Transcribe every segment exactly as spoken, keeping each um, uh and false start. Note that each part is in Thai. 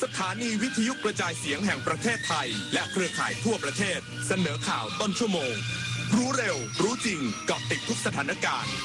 ถานีวิทยุกระจายเสียงแห่งประเทศไทยและเครือข่ายทั่วประเทศเสนอข่าวต้นชั่วโมงรู้เร็วรู้จริงเกาะติดทุกสถานการณ์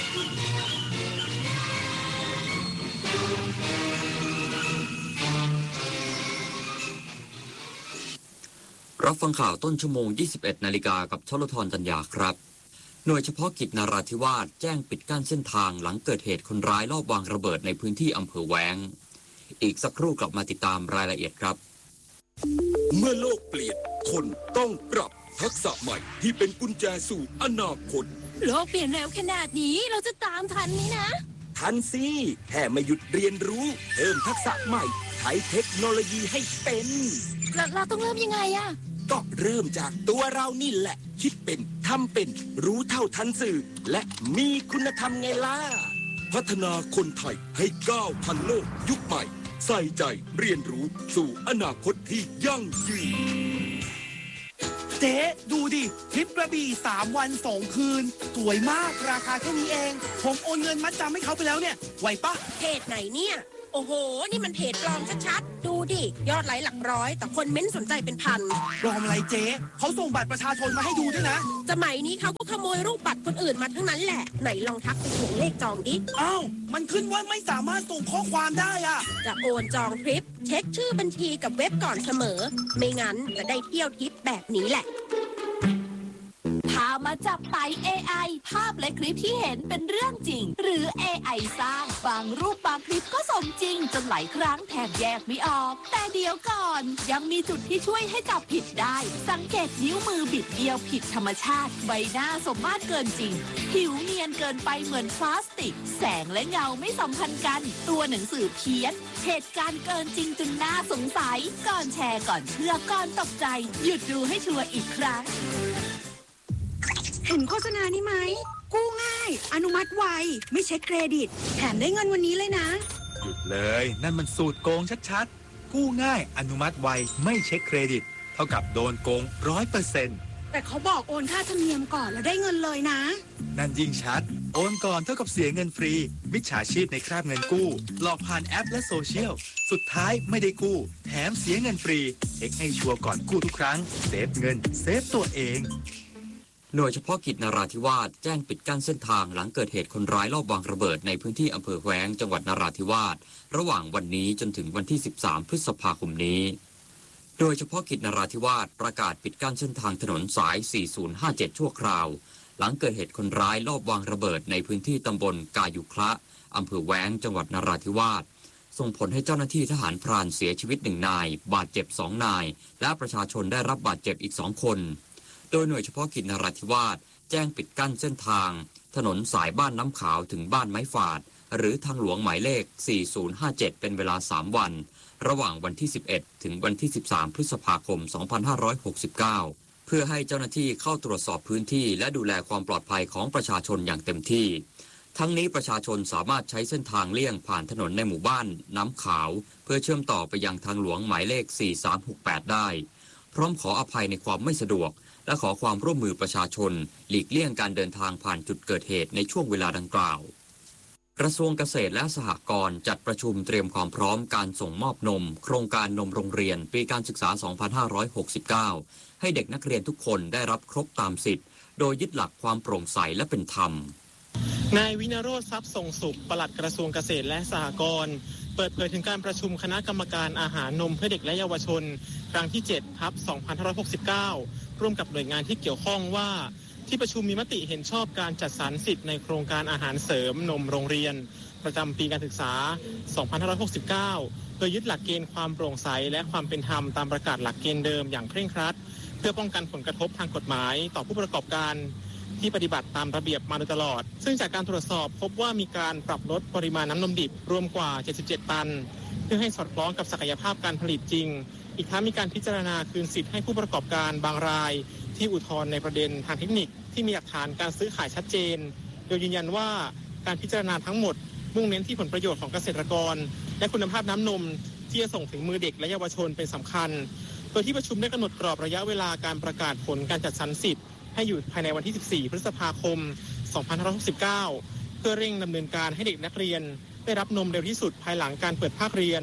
รับฟังข่าวต้นชั่วโมง ยี่สิบเอ็ด นาฬิกากับชลธรจัญญาครับหน่วยเฉพาะกิจนราธิวาสแจ้งปิดกั้นเส้นทางหลังเกิดเหตุคนร้ายลอบวางระเบิดในพื้นที่อำเภอแว้งอีกสักครู่กลับมาติดตามรายละเอียดครับเมื่อโลกเปลี่ยนคนต้องปรับทักษะใหม่ที่เป็นกุญแจสู่อนาคตโลกเปลี่ยนเร็วขนาดนี้เราจะตามทันไหมนะทันสิแค่ไม่หยุดเรียนรู้เพิ่มทักษะใหม่ใช้เทคโนโลยีให้เป็นเราต้องเริ่มยังไงอะก็เริ่มจากตัวเรานี่แหละคิดเป็นทำเป็นรู้เท่าทันสื่อและมีคุณธรรมไงล่ะพัฒนาคนไทยให้ก้าวทันโลกยุคใหม่ใส่ใจเรียนรู้สู่อนาคตที่ยั่งยืนเจ๊ดูดิทริปกระบี่สามวันสองคืนสวยมากราคาแค่นี้เองผมโอนเงินมัดจำให้เขาไปแล้วเนี่ยไหวปะเพจไหนเนี่ยโอ้โหนี่มันเพจปลอมชัดๆดูดิยอดไลค์หลักร้อยแต่คนเม้นสนใจเป็นพันปลอมอะไรเจ๊เขาส่งบัตรประชาชนมาให้ดูด้วยนะสมัยนี้เขาก็ขโมยรูปบัตรคนอื่นมาทั้งนั้นแหละไหนลองทักไปถึงเลขจองดิอ้าวมันขึ้นว่าไม่สามารถส่งข้อความได้อะจะโอนจองทริปเช็คชื่อบัญชีกับเว็บก่อนเสมอไม่งั้นจะได้เที่ยวทริปแบบนี้แหละถ้ามาจับไต่ เอ ไอ ภาพและคลิปที่เห็นเป็นเรื่องจริงหรือ เอ ไอ สร้างบางรูปบางคลิปก็สมจริงจนหลายครั้งแทบแยกไม่ออกแต่เดี๋ยวก่อนยังมีจุดที่ช่วยให้จับผิดได้สังเกตนิ้วมือบิดเบี้ยวผิดธรรมชาติใบหน้าสมมาตรเกินจริงผิวเนียนเกินไปเหมือนพลาสติกแสงและเงาไม่สัมพันธ์กันตัวหนังสือเพี้ยนเหตุการณ์เกินจริงจนน่าสงสัยก่อนแชร์ก่อนเชื่อก่อนตกใจหยุดดูให้ชัวร์อีกครั้งเห็นโฆษณานี้ไหมกู้ง่ายอนุมัติไวไม่เช็คเครดิตแถมได้เงินวันนี้เลยนะหยุดเลยนั่นมันสูตรโกงชัดๆกู้ง่ายอนุมัติไวไม่เช็คเครดิตเท่ากับโดนโกง ร้อยเปอร์เซ็นต์แต่เขาบอกโอนค่าธรรมเนียมก่อนแล้วได้เงินเลยนะนั่นยิ่งชัดโอนก่อนเท่ากับเสียเงินฟรีมิจฉาชีพในคราบเงินกู้หลอกผ่านแอปและโซเชียลสุดท้ายไม่ได้กู้แถมเสียเงินฟรีเช็คให้ชัวร์ก่อนกู้ทุกครั้งเซฟเงินเซฟตัวเองหน่วยเฉพาะกิจนราธิวาสแจ้งปิดกั้นเส้นทางหลังเกิดเหตุคนร้ายลอบวางระเบิดในพื้นที่อำเภอแว้งจังหวัดนราธิวาสระหว่างวันนี้จนถึงวันที่สิบสามพฤษภาคมนี้โดยเฉพาะกิจนราธิวาสประกาศปิดกั้นเส้นทางถนนสายสี่ศูนย์ห้าเจ็ดชั่วคราวหลังเกิดเหตุคนร้ายลอบวางระเบิดในพื้นที่ตำบลกายุคละอำเภอแว้งจังหวัดนราธิวาสส่งผลให้เจ้าหน้าที่ทหารพรานเสียชีวิตหนึ่งนายบาดเจ็บสองนายและประชาชนได้รับบาดเจ็บอีกสองคนโดยหน่วยเฉพาะกิจนราธิวาสแจ้งปิดกั้นเส้นทางถนนสายบ้านน้ำขาวถึงบ้านไม้ฝาดหรือทางหลวงหมายเลขสี่ศูนย์ห้าเจ็ดเป็นเวลาสามวันระหว่างวันที่สิบเอ็ดถึงวันที่สิบสามพฤษภาคมสองพันห้าร้อยหกสิบเก้าเพื่อให้เจ้าหน้าที่เข้าตรวจสอบพื้นที่และดูแลความปลอดภัยของประชาชนอย่างเต็มที่ทั้งนี้ประชาชนสามารถใช้เส้นทางเลี่ยงผ่านถนนในหมู่บ้านน้ำขาวเพื่อเชื่อมต่อไปยังทางหลวงหมายเลขสี่สามหกแปดได้พร้อมขออภัยในความไม่สะดวกและขอความร่วมมือประชาชนหลีกเลี่ยงการเดินทางผ่านจุดเกิดเหตุในช่วงเวลาดังกล่าวกระทรวงเกษตรและสหกรณ์จัดประชุมเตรียมความพร้อมการส่งมอบนมโครงการนมโรงเรียนปีการศึกษาสองพันห้าร้อยหกสิบเก้าให้เด็กนักเรียนทุกคนได้รับครบตามสิทธิ์โดยยึดหลักความโปร่งใสและเป็นธรรมนายวินโรจน์ทรัพย์ส่งสุขปลัดกระทรวงเกษตรและสหกรณ์เปิดเผยถึงการประชุมคณะกรรมการอาหารนมเพื่อเด็กและเยาวชนครั้งที่เจ็ดทับสองพันห้าร้อยหกสิบเก้าร่วมกับหน่วยงานที่เกี่ยวข้องว่าที่ประชุมมีมติเห็นชอบการจัดสรรสิทธิ์ในโครงการอาหารเสริมนมโรงเรียนประจำปีการศึกษาสองพันห้าร้อยหกสิบเก้าโดยยึดหลักเกณฑ์ความโปร่งใสและความเป็นธรรมตามประกาศหลักเกณฑ์เดิมอย่างเคร่งครัดเพื่อป้องกันผลกระทบทางกฎหมายต่อผู้ประกอบการที่ปฏิบัติตามระเบียบมาโดยตลอดซึ่งจากการตรวจสอบพบว่ามีการปรับลดปริมาณน้ำนมดิบรวมกว่าเจ็ดสิบเจ็ดตันเพื่อให้สอดคล้องกับศักยภาพการผลิตจริงอีกทั้งมีการพิจารณาคืนสิทธิ์ให้ผู้ประกอบการบางรายที่อุทธรณ์ในประเด็นทางเทคนิคที่มีหลักฐานการซื้อขายชัดเจนโดยยืนยันว่าการพิจารณาทั้งหมดมุ่งเน้นที่ผลประโยชน์ของเกษตรกรและคุณภาพน้ำนมที่จะส่งถึงมือเด็กและเยาวชนเป็นสำคัญโดยที่ประชุมได้กำหนดกรอบระยะเวลาการประกาศผลการจัดสรรสิทธิ์ให้อยู่ภายในวันที่สิบสี่พฤษภาคมสองพันห้าร้อยหกสิบเก้าเพื่อเร่งดำเนินการให้เด็กนักเรียนได้รับนมเร็วที่สุดภายหลังการเปิดภาคเรียน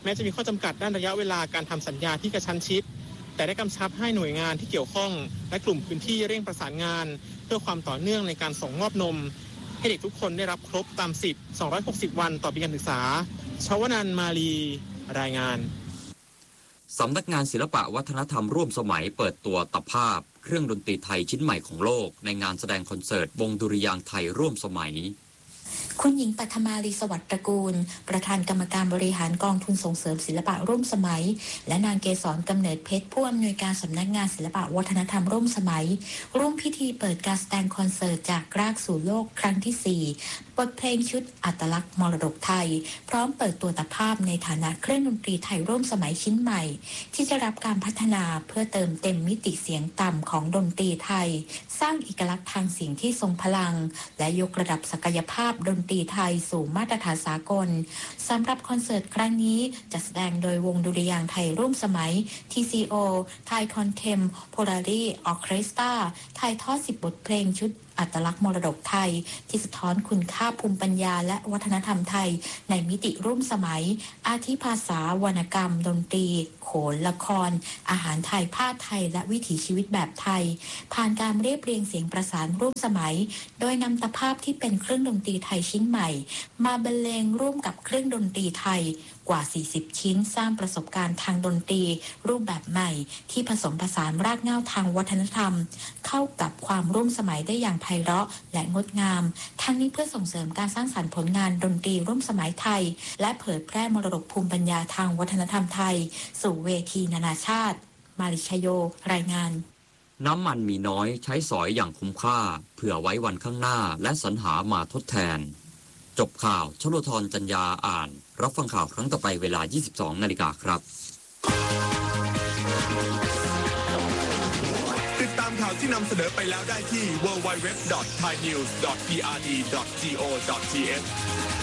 แม้จะมีข้อจำกัดด้านระยะเวลาการทำสัญญาที่กระชั้นชิดแต่ได้กำชับให้หน่วยงานที่เกี่ยวข้องและกลุ่มพื้นที่เร่งประสานงานเพื่อความต่อเนื่องในการส่งมอบนมให้เด็กทุกคนได้รับครบตามสิทธิ์สองร้อยหกสิบวันต่อปีการศึกษาชวนันท์มาลีรายงานสำนักงานศิลปะวัฒนธรรมร่วมสมัยเปิดตัวตภาพเครื่องดนตรีไทยชิ้นใหม่ของโลกในงานแสดงคอนเสิร์ตวงดุริยางค์ไทยร่วมสมัยคุณหญิงปัทมาลีสวัสดิ์ตระกูลประธานกรรมการบริหารกองทุนส่งเสริมศิลปะร่วมสมัยและนางเกษรกำเนิดเพชรผู้อำนวยการสำนักงานศิลปะวัฒนธรรมร่วมสมัยร่วมพิธีเปิดการแสดงคอนเสิร์ตจากรากสู่โลกครั้งที่สี่บทเพลงชุดอัตลักษณ์มรดกไทยพร้อมเปิดตัวตภาพในฐานะเครื่องดนตรีไทยร่วมสมัยชิ้นใหม่ที่จะรับการพัฒนาเพื่อเติมเต็มมิติเสียงต่ำของดนตรีไทยสร้างเอกลักษณ์ทางเสียงที่ทรงพลังและยกระดับศักยภาพดนตรีไทยสู่มาตรฐานสากลสำหรับคอนเสิร์ตครั้งนี้จะแสดงโดยวงดุริยางค์ไทยร่วมสมัย ที ซี โอ Thai Contemporary Orchestra ถ่ายทอดสิบบทเพลงชุดอัตลักษณ์มรดกไทยที่สะท้อนคุณค่าภูมิปัญญาและวัฒนธรรมไทยในมิติร่วมสมัยอาทิภาษาวรรณกรรมดนตรีโขนละครอาหารไทยผ้าไทยและวิถีชีวิตแบบไทยผ่านการเรียบเรียงเสียงประสานร่วมสมัยโดยนำตภาพที่เป็นเครื่องดนตรีไทยชิ้นใหม่มาบรรเลงร่วมกับเครื่องดนตรีไทยกว่าสี่สิบชิ้นสร้างประสบการณ์ทางดนตรีรูปแบบใหม่ที่ผสมผสานรากเหง้าทางวัฒนธรรมเข้ากับความร่วมสมัยได้อย่างไพเราะและงดงามทั้งนี้เพื่อส่งเสริมการสร้างสรรค์ผลงานดนตรีร่วมสมัยไทยและเผยแพร่มรดกภูมิปัญญาทางวัฒนธรรมไทยสู่เวทีนานาชาติมาริชโยรายงานน้ำมันมีน้อยใช้สอยอย่างคุ้มค่าเผื่อไว้วันข้างหน้าและสรรหามาทดแทนจบข่าวชโลธรจัญญาอ่านรับฟังข่าวครั้งต่อไปเวลา ยี่สิบสองนาฬิกาครับติดตามข่าวที่นำเสนอไปแล้วได้ที่ ดับเบิลยู ดับเบิลยู ดับเบิลยู ดอท ไทยนิวส์ ดอท พี อาร์ ดี ดอท จี โอ ดอท ที เอช